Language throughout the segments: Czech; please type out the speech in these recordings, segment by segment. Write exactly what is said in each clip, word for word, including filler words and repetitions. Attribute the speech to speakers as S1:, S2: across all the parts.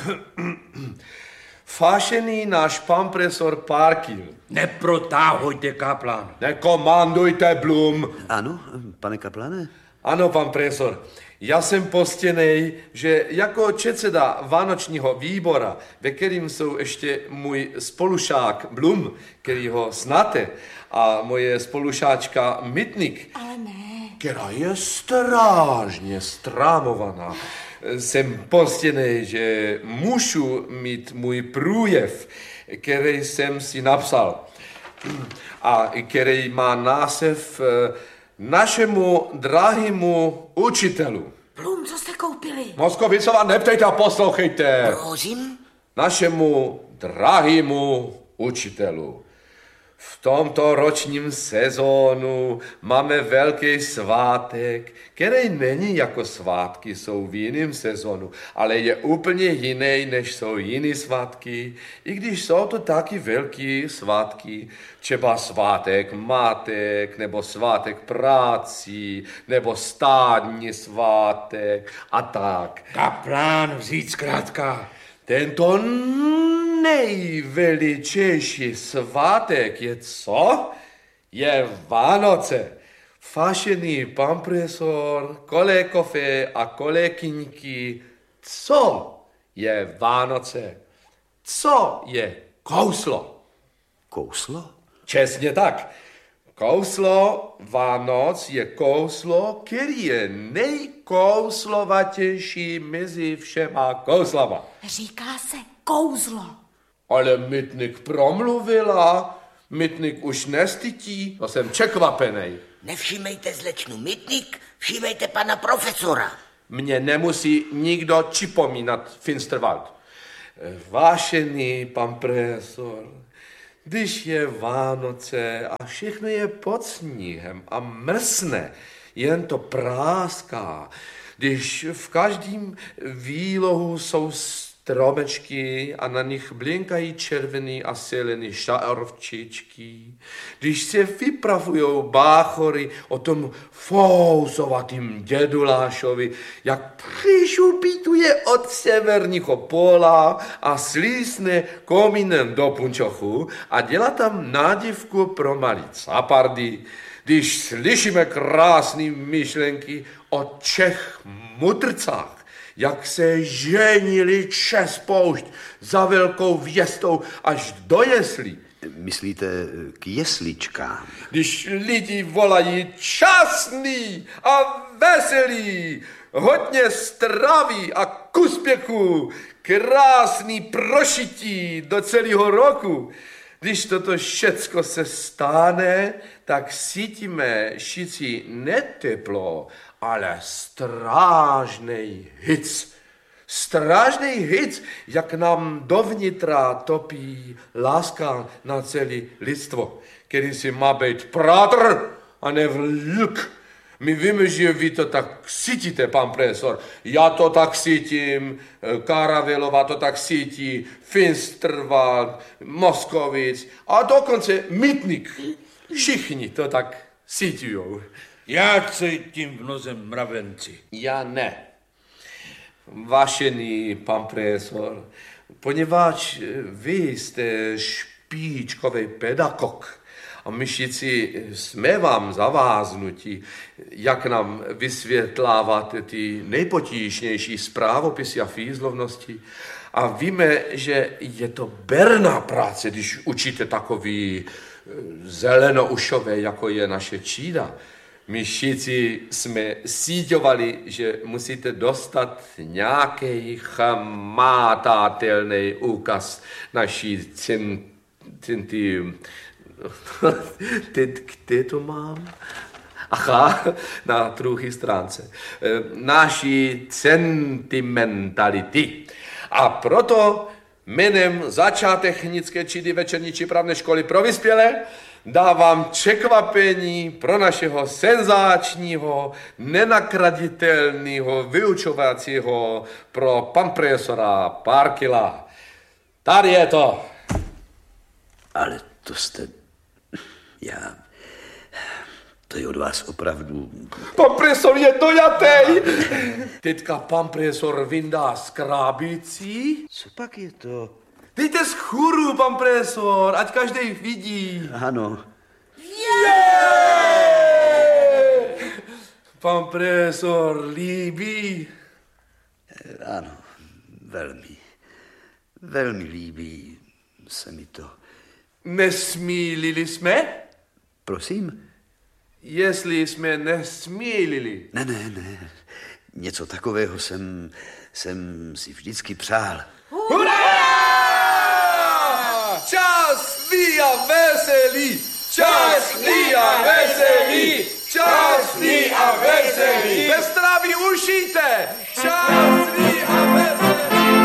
S1: Vážený náš pan profesor Parkil.
S2: Neprotáhujte, kaplan.
S1: Nekomandujte, Blum.
S3: Ano, pane kaplane?
S1: Ano, pan profesor. Já jsem postěnej, že jako předseda Vánočního výbora, ve kterým jsou ještě můj spolušák Blum, který ho znáte, a moje spolušáčka Mitnik,
S4: ale ne,
S1: která je strašně strámovaná, jsem postěnej, že můžu mít můj průjev, který jsem si napsal a který má název Našemu drahému učitelu.
S4: Blum, co jste koupili?
S1: Moskovicová, neptejte a poslouchejte.
S4: Prosím?
S1: Našemu drahému učitelu. V tomto ročním sezónu máme velký svátek, který není jako svátky jsou v jiném sezónu, ale je úplně jiný, než jsou jiný svátky, i když jsou to taky velký svátky, třeba svátek matek, nebo svátek práci, nebo státní svátek a tak.
S2: Kaplán, vzít zkrátka.
S1: Tento nejveličejší svátek je co? Je Vánoce. Vážený pan profesor, kolegové a kolegyňky, co je Vánoce? Co je kouslo?
S3: Kouslo?
S1: Přesně tak. Kouslo Vánoc je kouslo, který je nejkouslovatější mezi všema kouslama.
S4: Říká se kouzlo.
S1: Ale Mitnik promluvila, Mitnik už nestytí, to jsem překvapenej.
S5: Nevšímejte zlečnu Mitnik, všímejte pana profesora.
S1: Mně nemusí nikdo připomínat Finsterwald. Vážený pan profesor, když je Vánoce a všechno je pod sníhem a mrsne, jen to práská, když v každém výlohu jsou stromečky a na nich blinkají červený a zelený šarvčičky, když se vypravujou báchory o tom fouzovatým dědulášovi, jak přišupituje od severního pola a slísne komínem do punčochu a dělá tam nádivku pro malý capardy, když slyšíme krásné myšlenky o Čech mudrcách, jak se ženili čes poušť za velkou věstou až do jeslí.
S3: Myslíte k jesličkám?
S1: Když lidi volají časný a veselý, hodně straví a k úspěchu, krásný prošití do celého roku. Když toto všecko se stane, tak cítíme šici neteplo, ale strážnej hic. Strážnej hic, jak nám dovnitra topí láska na celé lidstvo, který si má být prátr a ne vlk. My víme, že vy to tak cítíte, pan profesor. Já to tak cítím, Karavelová to tak cítí, Finsterwald, Moskovic a dokonce Mitnik. Všichni to tak cítijou.
S2: Já cítím v noze mravenci.
S1: Já ne. Vážený pan profesor, poněvadž vy jste špičkový pedagog a my všichni jsme vám zaváznutí, jak nám vysvětláváte ty nejpotížnější zprávopisy a fízlovnosti. A víme, že je to berná práce, když učíte takový zelenoušové, jako je naše třída. My všichni jsme síťovali, že musíte dostat nějaký hmatatelný úkaz naší cinty... Kde to mám? Aha, na druhé stránce. Naší sentimentality. A proto jménem začátečnické třídy večerní přípravné školy pro vyspělé dávám překvapení pro našeho senzáčního, nenakraditelného vyučovacího pro pan profesora Parkila. Tady je to.
S3: Ale to jste... Já... To je od vás opravdu...
S1: Pan profesor je dojatej. Teďka pan profesor vyndá skrábicí.
S3: Co pak je to?
S1: Dejte z chůru, pan profesor, ať každý vidí.
S3: Ano.
S1: Pan profesor líbí.
S3: Ano, velmi. Velmi líbí se mi to.
S1: Nesmílili jsme?
S3: Prosím?
S1: Jestli jsme nesmílili.
S3: Ne, ne, ne. Něco takového jsem, jsem si vždycky přál.
S1: Hurá! Časný a veselý! Časný a veselý! Časný a veselý! Bez trávy ušíte! Časný a veselý!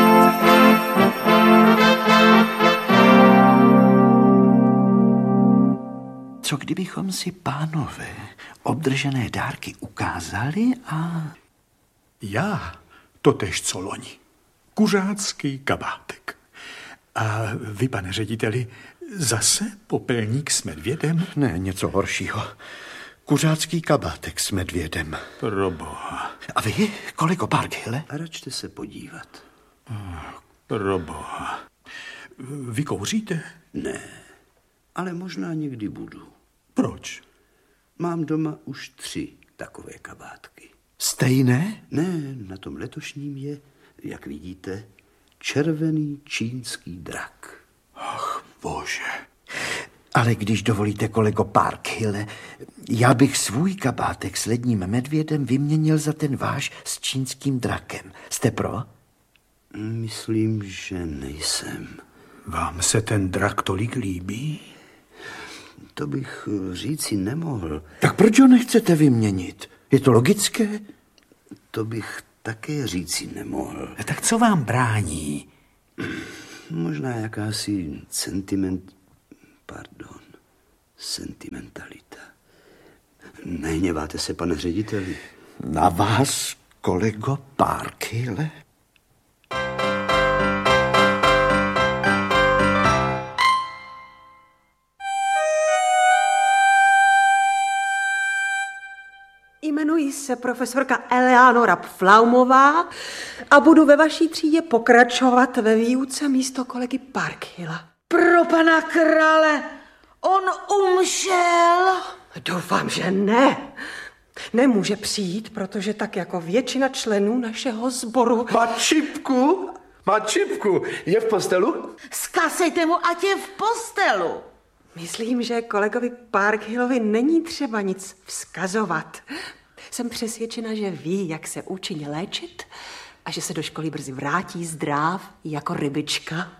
S6: Co kdybychom si, pánové, obdržené dárky ukázali a...
S7: Já totež co loni. Kuřácký kabátek. A vy, pane řediteli, zase popelník s medvědem?
S6: Ne, něco horšího. Kuřácký kabátek s medvědem.
S7: Proboha.
S6: A vy, kolego Parkhille?
S3: A račte se podívat.
S7: Proboha. Vy kouříte?
S3: Ne, ale možná někdy budu.
S7: Proč?
S3: Mám doma už tři takové kabátky.
S6: Stejné?
S3: Ne, na tom letošním je, jak vidíte, červený čínský drak.
S7: Ach, bože.
S6: Ale když dovolíte, kolego Parkhille, já bych svůj kabátek s ledním medvědem vyměnil za ten váš s čínským drakem. Jste pro?
S3: Myslím, že nejsem.
S7: Vám se ten drak tolik líbí?
S3: To bych říci nemohl.
S6: Tak proč ho nechcete vyměnit? Je to logické?
S3: To bych také říci nemohl.
S6: Tak co vám brání?
S3: Možná jakási sentiment... Pardon. Sentimentalita. Nehněváte se, pane řediteli?
S6: Na vás, kolego Parkhille?
S8: Jmenuji se profesorka Eleanora Pflaumová a budu ve vaší třídě pokračovat ve výuce místo kolegy Parkhilla.
S4: Pro pana krále, on umřel.
S8: Doufám, že ne. Nemůže přijít, protože tak jako většina členů našeho sboru...
S1: Má čipku? Má čipku. Je v postelu?
S4: Zkazejte mu, ať je v postelu.
S8: Myslím, že kolegovi Parkhillovi není třeba nic vzkazovat. Jsem přesvědčena, že ví, jak se účinně léčit a že se do školy brzy vrátí zdrav jako rybička.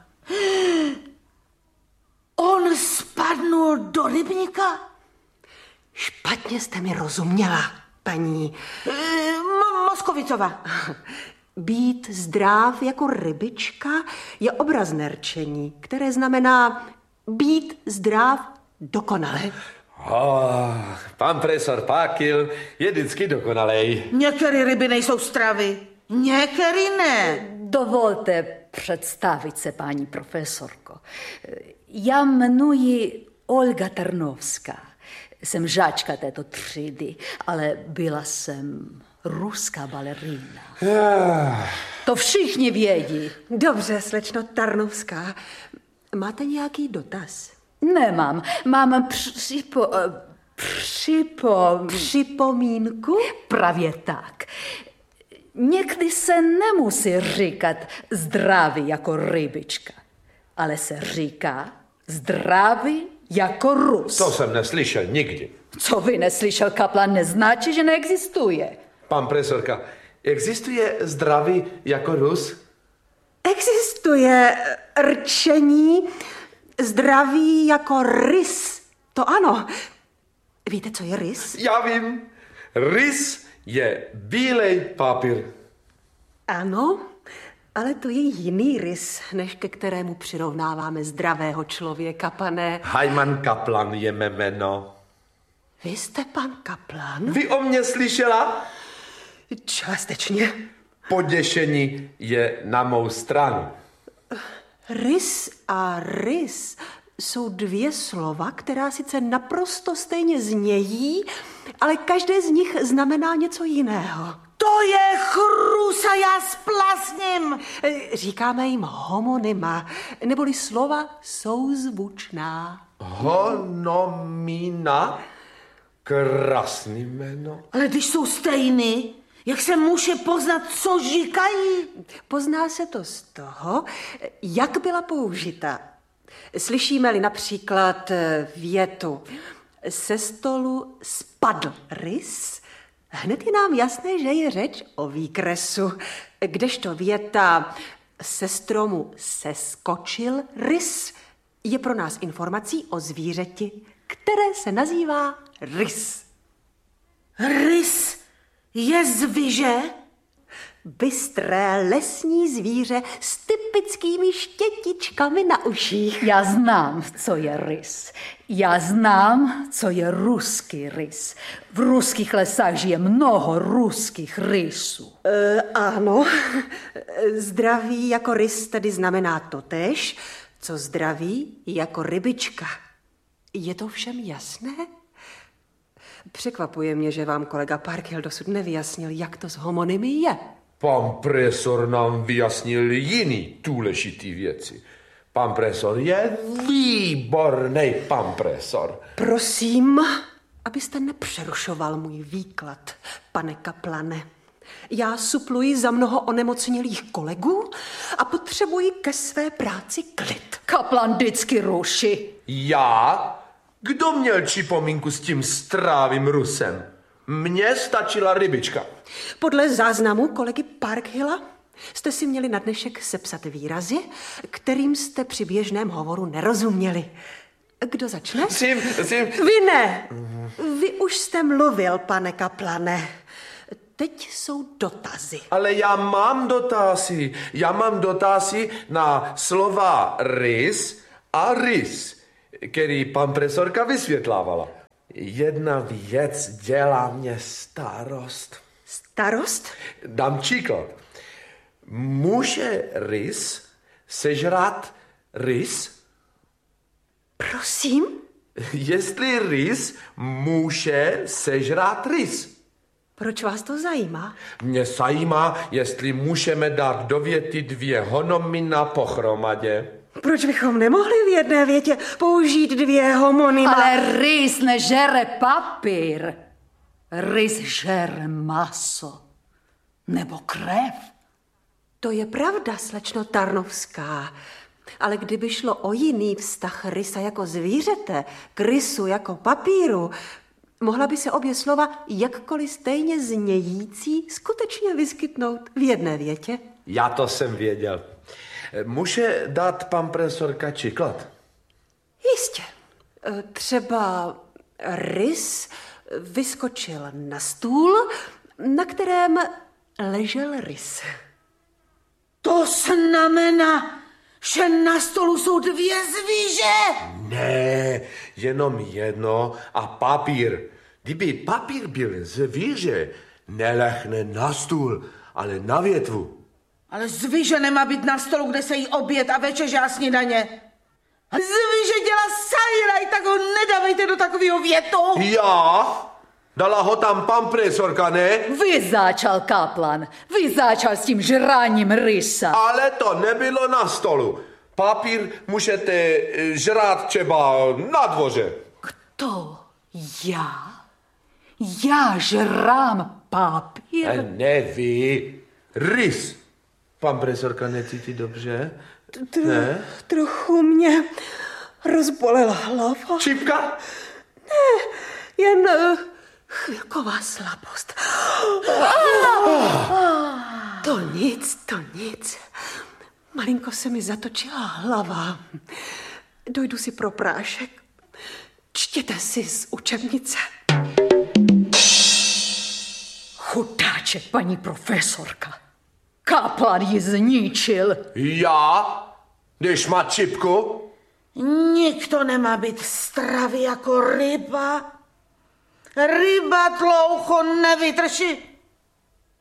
S4: On spadnul do rybníka?
S8: Špatně jste mi rozuměla, paní...
S4: M- Moskovicová.
S8: Být zdrav jako rybička je obrazné rčení, které znamená být zdrav dokonale.
S1: Oh, pan profesor Parkhill je vždycky dokonalej.
S4: Některé ryby nejsou stravy, některé ne.
S9: Dovolte představit se, paní profesorko. Já jmenuji Olga Tarnovská. Jsem žáčka této třídy, ale byla jsem ruská balerína. To všichni vědí.
S8: Dobře, slečno Tarnovská. Máte nějaký dotaz?
S9: Nemám. Mám připo... Připo...
S8: Připomínku?
S9: Právě tak. Někdy se nemusí říkat zdraví jako rybička, ale se říká zdraví jako Rus.
S1: To jsem neslyšel nikdy.
S9: Co vy neslyšel, kaplan, neznačí, že neexistuje.
S1: Pan profesorka, existuje zdraví jako Rus?
S8: Existuje rčení zdraví jako rys. To ano. Víte, co je rys?
S1: Já vím. Rys je bílej papír.
S8: Ano, ale to je jiný rys, než ke kterému přirovnáváme zdravého člověka, pane.
S1: Hyman Kaplan je mé jméno.
S8: Vy jste pan Kaplan?
S1: Vy o mě slyšela?
S8: Částečně.
S1: Poděšení je na mou stranu.
S8: Rys a rys jsou dvě slova, která sice naprosto stejně znějí, ale každé z nich znamená něco jiného.
S4: To je chrusa, já splasním.
S8: Říkáme jim homonyma, neboli slova souzvučná.
S1: Honomina? Krásný jméno.
S4: Ale když jsou stejný, jak se může poznat, co říkají?
S8: Pozná se to z toho, jak byla použita. Slyšíme-li například větu se stolu spadl rys, hned je nám jasné, že je řeč o výkresu, kdežto věta se stromu seskočil rys je pro nás informací o zvířeti, které se nazývá rys.
S4: Rys je zvíře?
S8: Bystré lesní zvíře s typickými štětičkami na uších.
S9: Já znám, co je rys. Já znám, co je ruský rys. V ruských lesách žije mnoho ruských rysů.
S8: E, ano, zdraví jako rys tedy znamená totéž, co zdraví jako rybička. Je to všem jasné? Překvapuje mě, že vám kolega Parkhill dosud nevyjasnil, jak to s homonymy je.
S1: Pan profesor nám vyjasnil jiný důležitý věci. Pan profesor je výborný pan profesor.
S8: Prosím, abyste nepřerušoval můj výklad, pane Kaplane. Já supluji za mnoho onemocnělých kolegů a potřebuji ke své práci klid.
S9: Kaplan vždycky ruší.
S1: Já? Kdo měl připomínku s tím strávým Rusem? Mně stačila rybička.
S8: Podle záznamu kolegy Parkhilla jste si měli na dnešek sepsat výrazy, kterým jste při běžném hovoru nerozuměli. Kdo začne?
S1: Sim, sim.
S8: Vy ne. Vy už jste mluvil, pane Kaplane. Teď jsou dotazy.
S1: Ale já mám dotazy. Já mám dotazy na slova rys a rys, který pan profesorka vysvětlávala. Jedna věc dělá mě starost.
S8: Starost?
S1: Dám příklad. Může rys sežrat rys?
S8: Prosím?
S1: Jestli rys může sežrat rys.
S8: Proč vás to zajímá?
S1: Mě zajímá, jestli můžeme dát do věty dvě homonyma pohromadě.
S8: Proč bychom nemohli v jedné větě použít dvě homonyma?
S9: Ale rys nežere papír. Rys žere maso. Nebo krev.
S8: To je pravda, slečno Tarnovská. Ale kdyby šlo o jiný vztah rysa jako zvířete k rysu jako papíru, mohla by se obě slova jakkoliv stejně znějící skutečně vyskytnout v jedné větě.
S1: Já to jsem věděl. Může dát pan profesorka příklad?
S8: Jistě. Třeba rys vyskočil na stůl, na kterém ležel rys.
S4: To znamená, že na stolu jsou dvě zvíře.
S1: Ne, jenom jedno a papír. Kdyby papír byl zvíře, nelehne na stůl, ale na větvu.
S4: Ale zvíře nemá být na stolu, kde se jí oběd a večeře a snídaně. Zvíře dělá sajraj, tak ho nedávejte do takového větu.
S1: Já? Dala ho tam pan profesorka, ne?
S9: Vy začal, Kaplan. Vy začal s tím žráním rysa.
S1: Ale to nebylo na stolu. Papír můžete žrát třeba na dvoře.
S9: Kdo? Já? Já žrám papír?
S1: A ne vy. Rys. Pan profesorka necítí dobře? Ne?
S8: Trochu mě rozbolela hlava.
S1: Čipka?
S8: Ne, jen uh, chvilková slabost. To nic, to nic. Malinko se mi zatočila hlava. Dojdu si pro prášek. Čtěte si z učebnice.
S9: Chudáček, paní profesorka. Kaplan ji zničil.
S1: Já? Když má čipku?
S4: Nikdo nemá být stravý jako ryba. Ryba dlouho nevydrží.